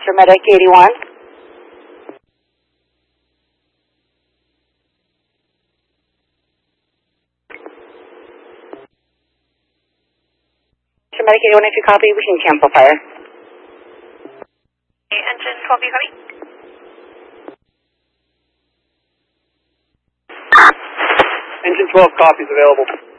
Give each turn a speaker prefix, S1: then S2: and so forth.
S1: Medic 81. Medic 81, if you copy, we can cancel fire.
S2: Engine 12, you copy?
S3: Engine 12 copies available.